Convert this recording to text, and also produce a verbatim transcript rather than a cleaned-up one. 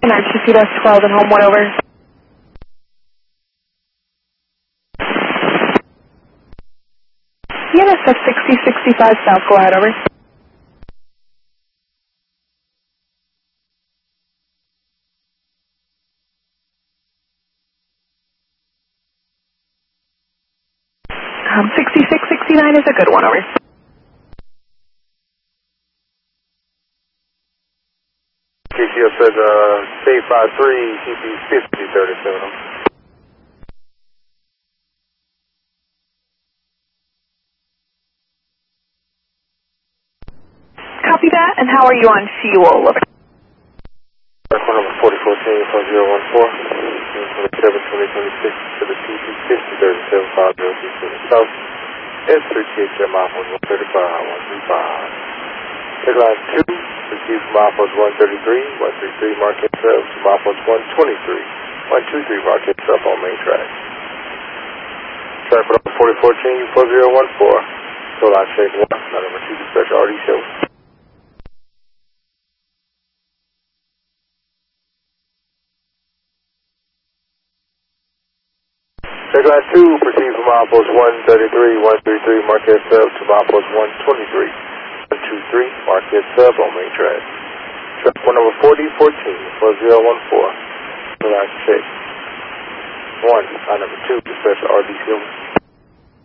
nine two feet S twelve and home one over. N S F sixty sixty-five South, go ahead, over. Um, sixty-six sixty-nine is a good one, over. K C F says, uh, C five three, C P fifty thirty-seven. Copy that, and how are you on fuel, over? Phone number forty fourteen point zero one four, twenty-seven twenty twenty-six to the C P fifty thirty-seven five zero two seven South, S three T H M Alphas one thirty-five one three five. Take line two, receive from Alphas one thirty-three, one thirty-three, market sub, from Alphas one twenty-three, one twenty-three, market sub on main track. Track number forty fourteen point zero one four, so line check one, line number two, dispatch R D show. Take line two, proceed from Alphas one thirty-three, one thirty-three, market sub to Alphas one twenty-three, one twenty-three, market sub on main track. Track one number forty fourteen point zero one four, so line check one, line number two, dispatch R D show.